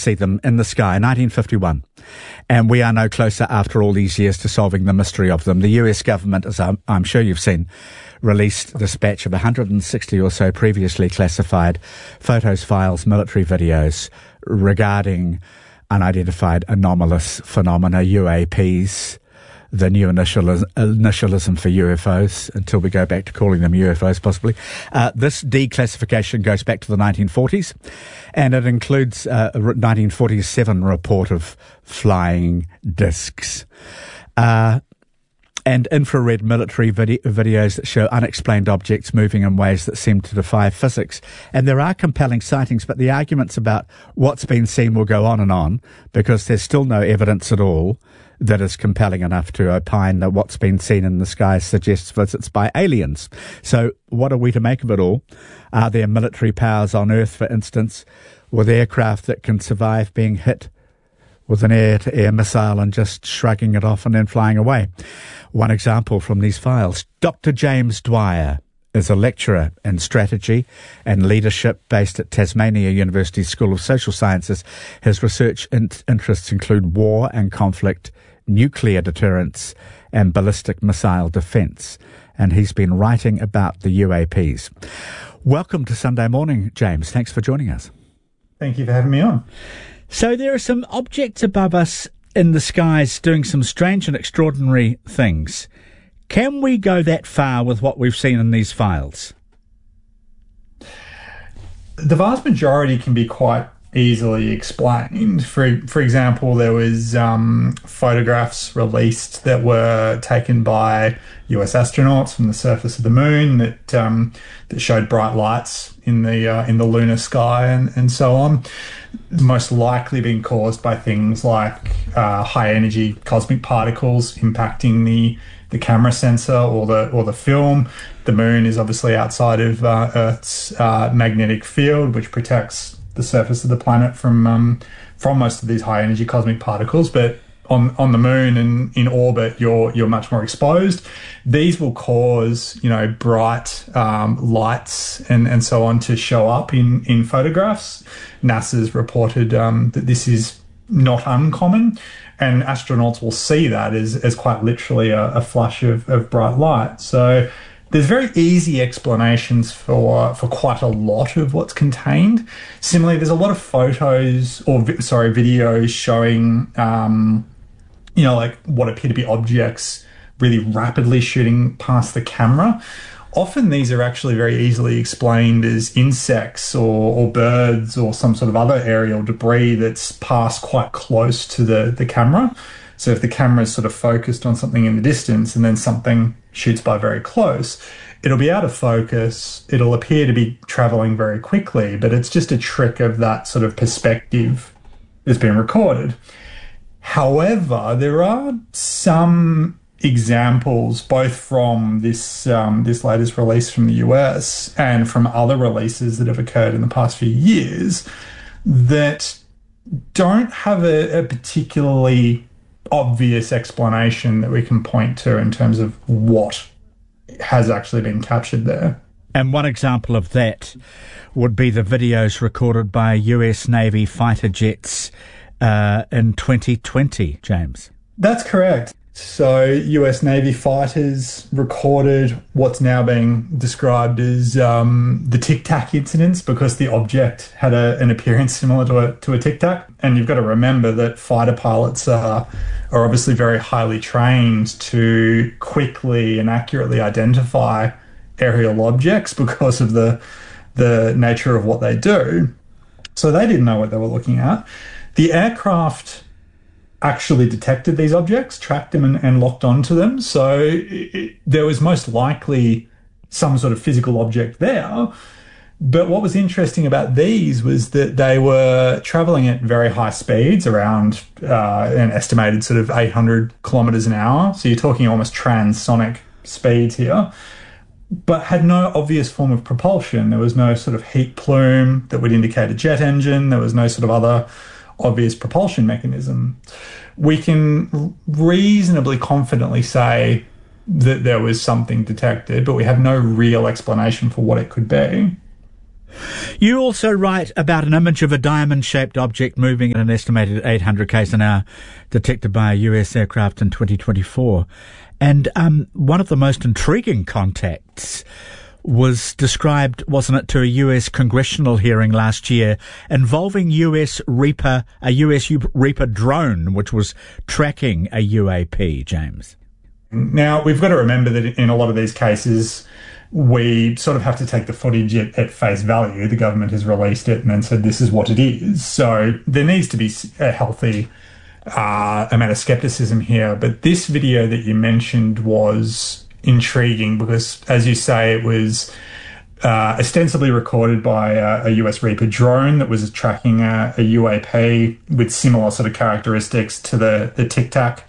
see them in the sky, 1951. And we are no closer after all these years to solving the mystery of them. The US government, as I'm sure you've seen, released this batch of 160 or so previously classified photos, files, military videos regarding unidentified anomalous phenomena, UAPs, the new initialism for UFOs, until we go back to calling them UFOs possibly. This declassification goes back to the 1940s, and it includes a 1947 report of flying discs. And infrared military videos that show unexplained objects moving in ways that seem to defy physics. And there are compelling sightings, but the arguments about what's been seen will go on, because there's still no evidence at all that is compelling enough to opine that what's been seen in the sky suggests visits by aliens. So what are we to make of it all? Are there military powers on Earth, for instance, with aircraft that can survive being hit with an air-to-air missile and just shrugging it off and then flying away? One example from these files. Dr. James Dwyer is a lecturer in strategy and leadership based at Tasmania University School of Social Sciences. His research interests include war and conflict, nuclear deterrence, and ballistic missile defence. And he's been writing about the UAPs. Welcome to Sunday Morning, James. Thanks for joining us. Thank you for having me on. So there are some objects above us in the skies doing some strange and extraordinary things. Can we go that far with what we've seen in these files? The vast majority can be quite easily explained. For example, there was photographs released that were taken by US astronauts from the surface of the moon that showed bright lights in the lunar sky and so on. Most likely being caused by things like high energy cosmic particles impacting the camera sensor or the film. The moon is obviously outside of Earth's magnetic field, which protects the surface of the planet from most of these high energy cosmic particles. But on the moon and in orbit, you're much more exposed. These will cause bright lights and so on to show up in photographs. NASA's reported that this is not uncommon, and astronauts will see that as quite literally a flash of bright light. So there's very easy explanations for quite a lot of what's contained. Similarly, there's a lot of videos showing like what appear to be objects really rapidly shooting past the camera. Often these are actually very easily explained as insects or birds or some sort of other aerial debris that's passed quite close to the camera. So if the camera is sort of focused on something in the distance and then something shoots by very close, it'll be out of focus. It'll appear to be traveling very quickly, but it's just a trick of that sort of perspective that's been recorded. However, there are some examples, both from this latest release from the US and from other releases that have occurred in the past few years, that don't have a particularly obvious explanation that we can point to in terms of what has actually been captured there. And one example of that would be the videos recorded by US Navy fighter jets in 2020, James. That's correct. So US Navy fighters recorded what's now being described as the Tic Tac incidents, because the object had an appearance similar to a Tic Tac. And you've got to remember that fighter pilots are obviously very highly trained to quickly and accurately identify aerial objects because of the nature of what they do. So they didn't know what they were looking at. The aircraft actually detected these objects, tracked them and locked onto them. So there was most likely some sort of physical object there. But what was interesting about these was that they were traveling at very high speeds, around an estimated sort of 800 kilometers an hour. So you're talking almost transonic speeds here, but had no obvious form of propulsion. There was no sort of heat plume that would indicate a jet engine. There was no sort of other obvious propulsion mechanism. We can reasonably confidently say that there was something detected, but we have no real explanation for what it could be. You also write about an image of a diamond-shaped object moving at an estimated 800 km an hour detected by a US aircraft in 2024. And one of the most intriguing contacts was described, wasn't it, to a US congressional hearing last year involving a US Reaper drone, which was tracking a UAP, James. Now, we've got to remember that in a lot of these cases, we sort of have to take the footage at face value. The government has released it and then said this is what it is. So there needs to be a healthy amount of skepticism here. But this video that you mentioned was intriguing because, as you say, it was ostensibly recorded by a US Reaper drone that was tracking a UAP with similar sort of characteristics to the Tic Tac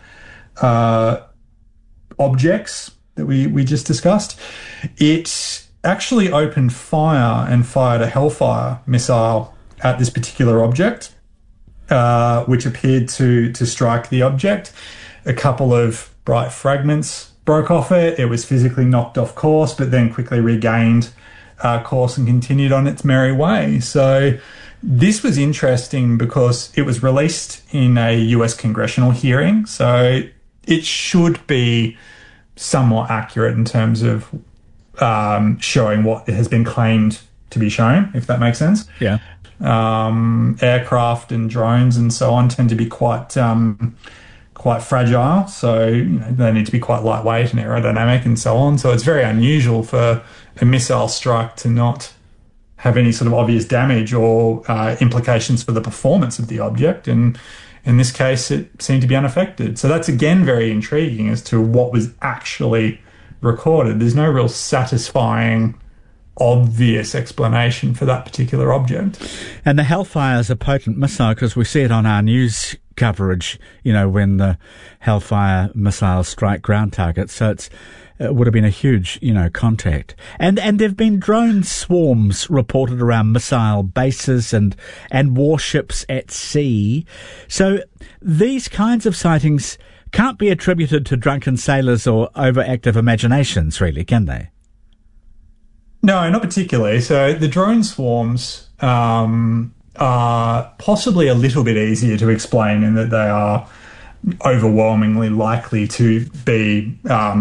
objects that we just discussed. It actually opened fire and fired a Hellfire missile at this particular object, which appeared to strike the object. A couple of bright fragments broke off it. It was physically knocked off course, but then quickly regained course and continued on its merry way. So this was interesting because it was released in a US congressional hearing. So it should be somewhat accurate in terms of showing what has been claimed to be shown, if that makes sense. Yeah. Aircraft and drones and so on tend to be quite fragile, so they need to be quite lightweight and aerodynamic and so on. So it's very unusual for a missile strike to not have any sort of obvious damage or implications for the performance of the object. And in this case, it seemed to be unaffected. So that's, again, very intriguing as to what was actually recorded. There's no real satisfying, obvious explanation for that particular object. And the Hellfire is a potent missile because we see it on our news coverage, when the Hellfire missiles strike ground targets. So it would have been a huge, contact. And there have been drone swarms reported around missile bases and warships at sea. So these kinds of sightings can't be attributed to drunken sailors or overactive imaginations, really, can they? No, not particularly. So the drone swarms are possibly a little bit easier to explain in that they are overwhelmingly likely to be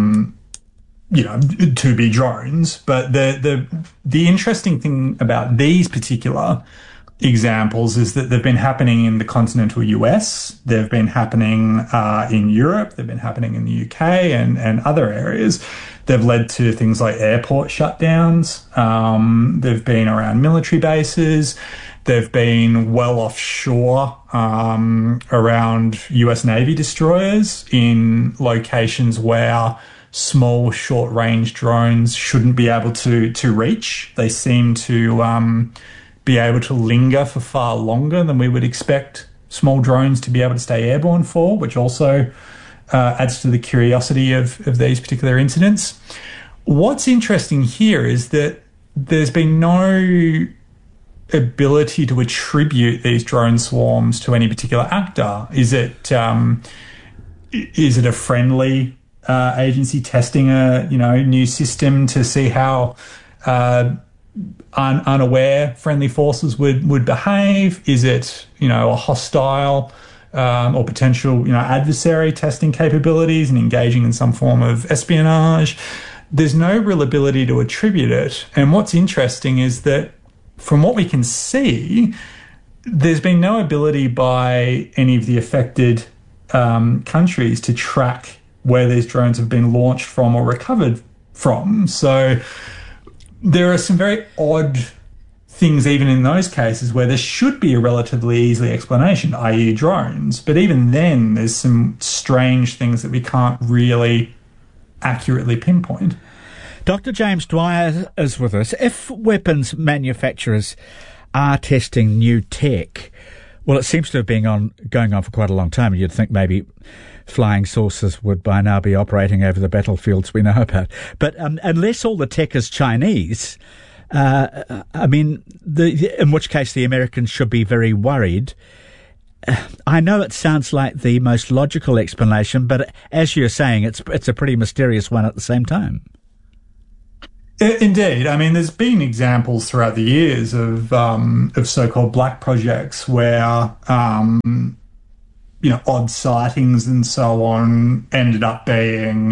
to be drones. But the interesting thing about these particular examples is that they've been happening in the continental US, they've been happening in Europe, they've been happening in the UK and other areas. They've led to things like airport shutdowns. They've been around military bases. They've been well offshore around US Navy destroyers in locations where small, short-range drones shouldn't be able to reach. They seem to be able to linger for far longer than we would expect small drones to be able to stay airborne for, which also adds to the curiosity of these particular incidents. What's interesting here is that there's been no ability to attribute these drone swarms to any particular actor. Is it a friendly agency testing a new system to see how unaware friendly forces would behave? Is it a hostile or potential adversary testing capabilities and engaging in some form of espionage? There's no real ability to attribute it. And what's interesting is that from what we can see, there's been no ability by any of the affected countries to track where these drones have been launched from or recovered from. So there are some very odd things even in those cases where there should be a relatively easy explanation, i.e. drones. But even then, there's some strange things that we can't really accurately pinpoint. Dr. James Dwyer is with us. If weapons manufacturers are testing new tech, well, it seems to have been going on for quite a long time. You'd think maybe flying saucers would by now be operating over the battlefields we know about. But unless all the tech is Chinese, in which case the Americans should be very worried. I know it sounds like the most logical explanation, but as you're saying, it's a pretty mysterious one at the same time. Indeed. I mean, there's been examples throughout the years of so-called black projects where, odd sightings and so on ended up being,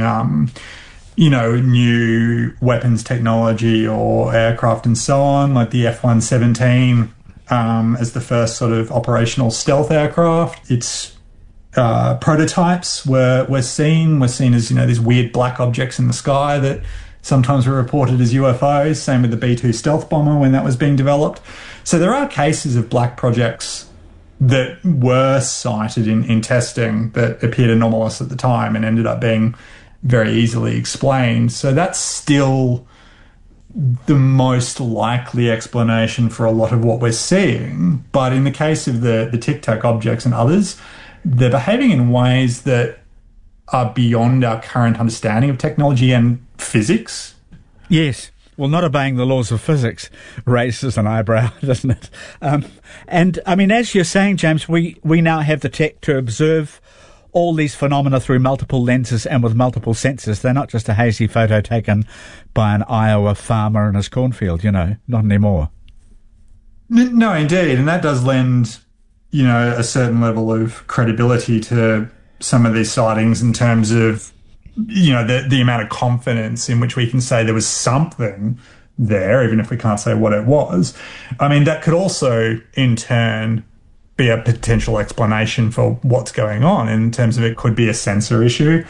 new weapons technology or aircraft and so on, like the F-117 as the first sort of operational stealth aircraft. Its prototypes were seen as, these weird black objects in the sky that sometimes were reported as UFOs. Same with the B-2 stealth bomber when that was being developed. So there are cases of black projects that were cited in testing that appeared anomalous at the time and ended up being very easily explained. So that's still the most likely explanation for a lot of what we're seeing. But in the case of the Tic Tac objects and others, they're behaving in ways that are beyond our current understanding of technology and physics. Yes. Well, not obeying the laws of physics raises an eyebrow, doesn't it? And, I mean, as you're saying, James, we now have the tech to observe all these phenomena through multiple lenses and with multiple sensors. They're not just a hazy photo taken by an Iowa farmer in his cornfield, not anymore. No, indeed. And that does lend, a certain level of credibility to some of these sightings in terms of, the amount of confidence in which we can say there was something there, even if we can't say what it was. I mean, that could also, in turn, be a potential explanation for what's going on in terms of it could be a sensor issue,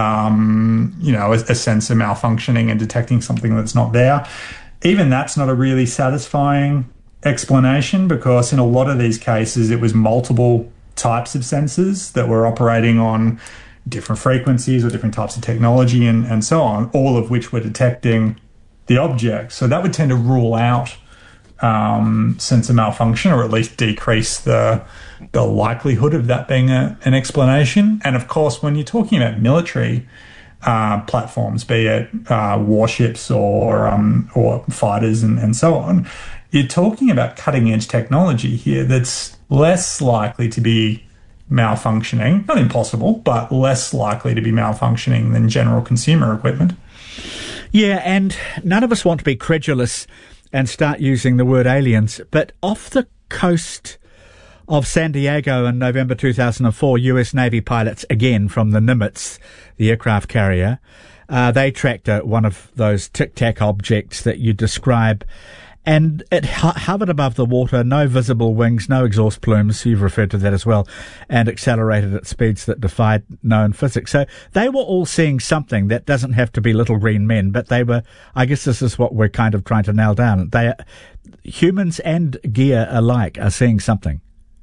a sensor malfunctioning and detecting something that's not there. Even that's not a really satisfying explanation, because in a lot of these cases it was multiple types of sensors that were operating on different frequencies or different types of technology and so on, all of which were detecting the object. So that would tend to rule out sensor malfunction, or at least decrease the likelihood of that being an explanation. And of course, when you're talking about military platforms, be it warships or fighters and so on, you're talking about cutting-edge technology here that's less likely to be malfunctioning, not impossible, but less likely to be malfunctioning than general consumer equipment. Yeah, and none of us want to be credulous and start using the word aliens, but off the coast of San Diego in November 2004, US Navy pilots, again from the Nimitz, the aircraft carrier, they tracked one of those tic-tac objects that you describe, and it hovered above the water, no visible wings, no exhaust plumes, you've referred to that as well, and accelerated at speeds that defied known physics. So they were all seeing something that doesn't have to be little green men, but they were, I guess this is what we're kind of trying to nail down. Humans and gear alike are seeing something.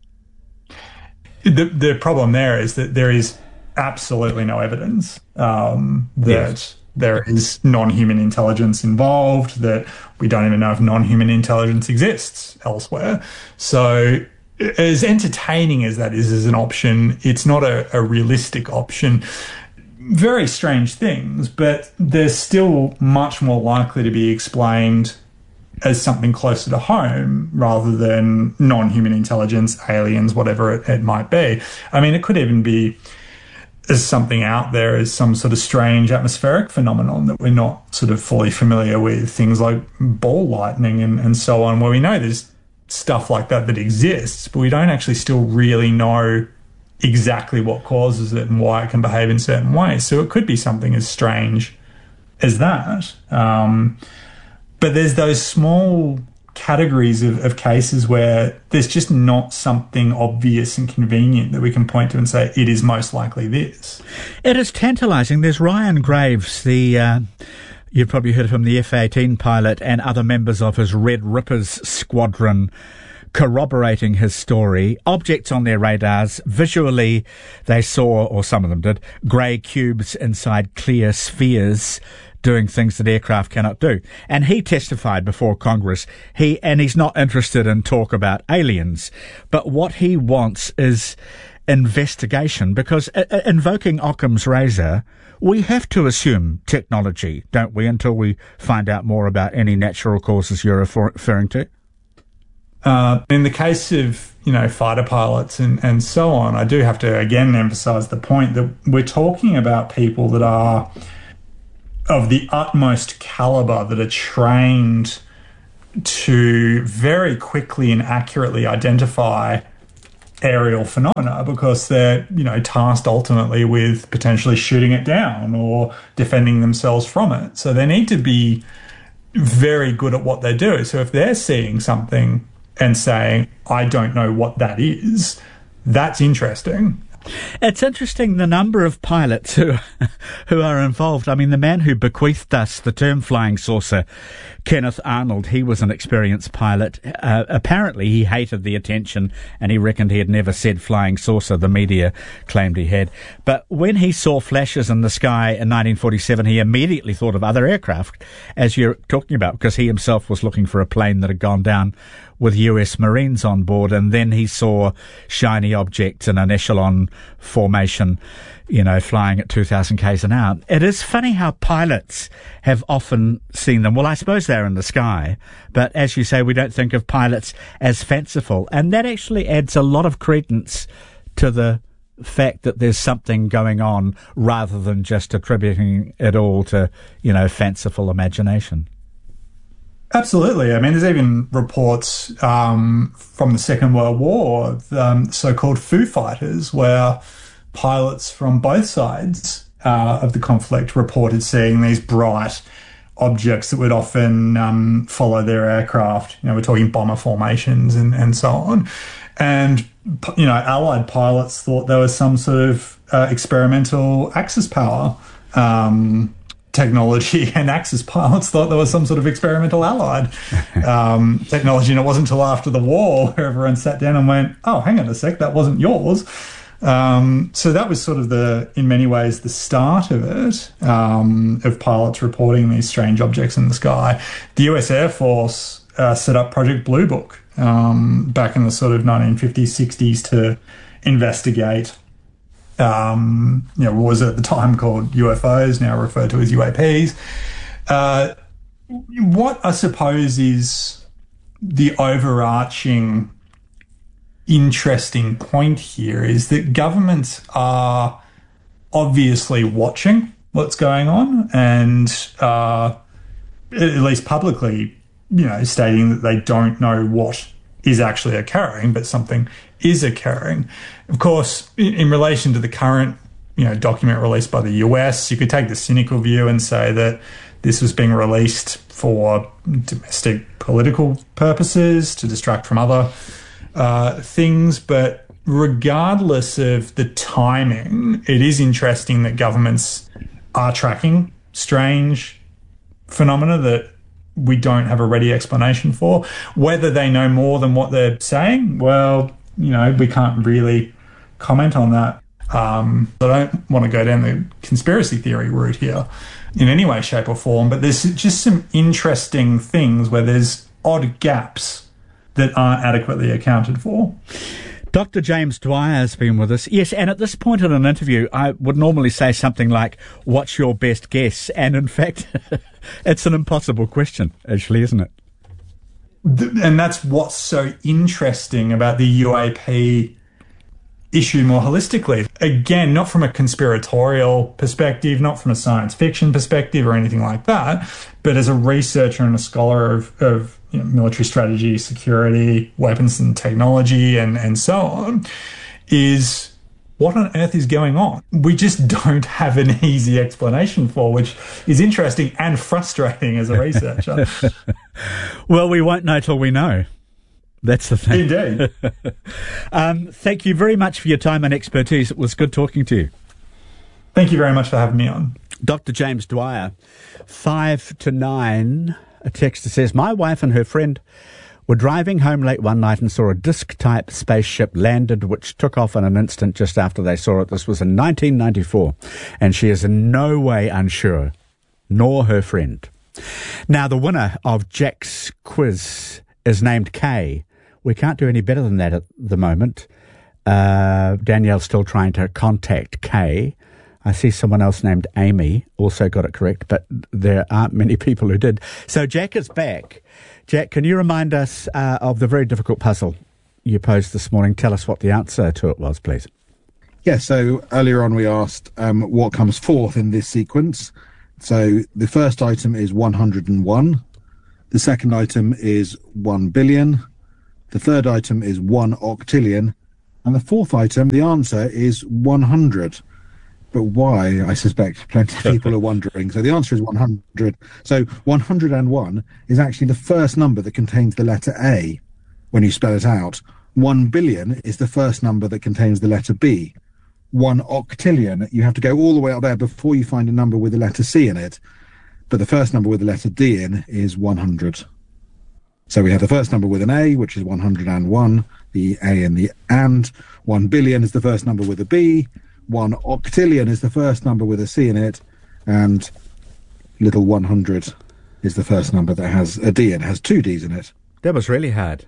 The problem there is that there is absolutely no evidence that there is non-human intelligence involved, that we don't even know if non-human intelligence exists elsewhere. So as entertaining as that is as an option, it's not a realistic option. Very strange things, but they're still much more likely to be explained as something closer to home rather than non-human intelligence, aliens, whatever it might be. I mean, it could even be as something out there as some sort of strange atmospheric phenomenon that we're not sort of fully familiar with, things like ball lightning and so on, where we know there's stuff like that exists, but we don't actually still really know exactly what causes it and why it can behave in certain ways. So it could be something as strange as that. But there's those small categories of cases where there's just not something obvious and convenient that we can point to and say it is most likely this. It is tantalising. There's Ryan Graves, you've probably heard of him, the F-18 pilot, and other members of his Red Rippers squadron corroborating his story. Objects on their radars. Visually, they saw, or some of them did, grey cubes inside clear spheres doing things that aircraft cannot do. And he testified before Congress. He's not interested in talk about aliens, but what he wants is investigation, because invoking Occam's razor, we have to assume technology, don't we, until we find out more about any natural causes you're referring to? In the case of, fighter pilots and so on, I do have to again emphasise the point that we're talking about people that are of the utmost caliber that are trained to very quickly and accurately identify aerial phenomena, because they're, tasked ultimately with potentially shooting it down or defending themselves from it. So they need to be very good at what they do. So if they're seeing something and saying, I don't know what that is, that's interesting. It's interesting the number of pilots who are involved. I mean, the man who bequeathed us the term flying saucer, Kenneth Arnold, he was an experienced pilot. Apparently he hated the attention and he reckoned he had never said flying saucer. The media claimed he had. But when he saw flashes in the sky in 1947, he immediately thought of other aircraft, as you're talking about, because he himself was looking for a plane that had gone down with US Marines on board, and then he saw shiny objects in an echelon formation, flying at 2,000 k's an hour. It is funny how pilots have often seen them. Well, I suppose they're in the sky, but as you say, we don't think of pilots as fanciful, and that actually adds a lot of credence to the fact that there's something going on rather than just attributing it all to, fanciful imagination. Absolutely. I mean, there's even reports from the Second World War, so-called Foo Fighters, where pilots from both sides of the conflict reported seeing these bright objects that would often follow their aircraft. We're talking bomber formations and so on. And, Allied pilots thought there was some sort of experimental Axis power technology, and Axis pilots thought there was some sort of experimental Allied technology, and it wasn't until after the war where everyone sat down and went, oh, hang on a sec, that wasn't yours. So that was sort of in many ways, the start of it, of pilots reporting these strange objects in the sky. The US Air Force set up Project Blue Book back in the sort of 1950s, 60s to investigate what was at the time called UFOs, now referred to as UAPs. What I suppose is the overarching interesting point here is that governments are obviously watching what's going on and at least publicly, stating that they don't know what is actually occurring, but something is occurring. Of course, in relation to the current, document released by the US, you could take the cynical view and say that this was being released for domestic political purposes, to distract from other things. But regardless of the timing, it is interesting that governments are tracking strange phenomena that we don't have a ready explanation for. Whether they know more than what they're saying, well, we can't really comment on that. I don't want to go down the conspiracy theory route here in any way, shape or form, but there's just some interesting things where there's odd gaps that aren't adequately accounted for. Dr. James Dwyer has been with us. Yes, and at this point in an interview, I would normally say something like, what's your best guess? And in fact, it's an impossible question, actually, isn't it? And that's what's so interesting about the UAP issue more holistically. Again, not from a conspiratorial perspective, not from a science fiction perspective or anything like that, but as a researcher and a scholar of military strategy, security, weapons and technology, and so on, is what on earth is going on? We just don't have an easy explanation for, which is interesting and frustrating as a researcher. Well, we won't know till we know. That's the thing. Indeed. Thank you very much for your time and expertise. It was good talking to you. Thank you very much for having me on. Dr. James Dwyer, 5 to 9. A texter says, my wife and her friend were driving home late one night and saw a disc-type spaceship landed, which took off in an instant just after they saw it. This was in 1994, and she is in no way unsure, nor her friend. Now, the winner of Jack's quiz is named Kay. We can't do any better than that at the moment. Danielle's still trying to contact Kay. I see someone else named Amy also got it correct, but there aren't many people who did. So Jack is back. Jack, can you remind us of the very difficult puzzle you posed this morning? Tell us what the answer to it was, please. Yeah, so earlier on we asked what comes fourth in this sequence. So the first item is 101. The second item is 1 billion. The third item is 1 octillion. And the fourth item, the answer is 100. But why, I suspect plenty of people are wondering. So the answer is 100. So 101 is actually the first number that contains the letter A when you spell it out. 1 billion is the first number that contains the letter B. 1 octillion, you have to go all the way up there before you find a number with the letter C in it. But the first number with the letter D in is 100. So we have the first number with an A, which is 101, the A and the and. 1 billion is the first number with a B. 1 octillion is the first number with a C in it. And little 100 is the first number that has a D in it, has 2 Ds in it. That was really hard.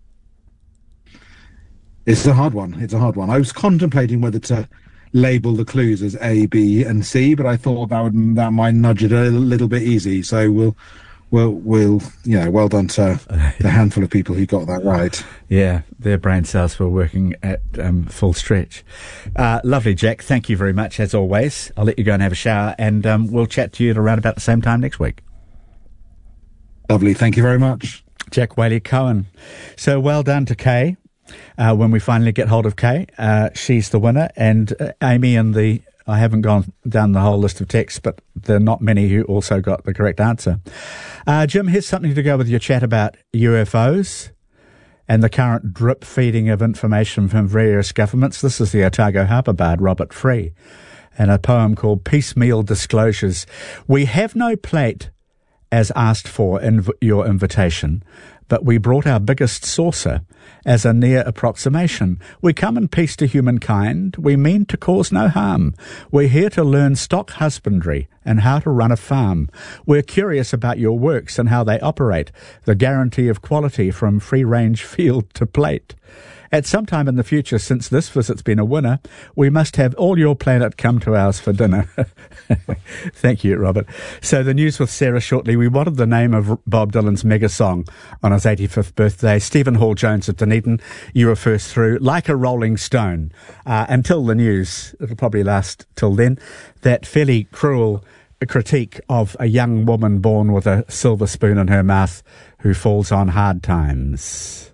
It's a hard one. It's a hard one. I was contemplating whether to label the clues as A, B, and C, but I thought that might nudge it a little bit easy. So we'll well done to the handful of people who got that right. Yeah, their brain cells were working at full stretch. Lovely, Jack. Thank you very much, as always. I'll let you go and have a shower, and we'll chat to you at around about the same time next week. Lovely. Thank you very much. Jack Whaley-Cohen. So well done to Kay. When we finally get hold of Kay, she's the winner, and Amy and I haven't gone down the whole list of texts, but there are not many who also got the correct answer. Jim, here's something to go with your chat about UFOs and the current drip feeding of information from various governments. This is the Otago Harbour Bard, Robert Free, and a poem called Piecemeal Disclosures. We have no plate as asked for in your invitation, but we brought our biggest saucer as a near approximation. We come in peace to humankind. We mean to cause no harm. We're here to learn stock husbandry and how to run a farm. We're curious about your works and how they operate, the guarantee of quality from free-range field to plate. At some time in the future, since this visit's been a winner, we must have all your planet come to ours for dinner. Thank you, Robert. So the news with Sarah shortly. We wanted the name of Bob Dylan's mega song on his 85th birthday. Stephen Hall-Jones of Dunedin, you were first through. Like a Rolling Stone. Until the news, it'll probably last till then, that fairly cruel critique of a young woman born with a silver spoon in her mouth who falls on hard times.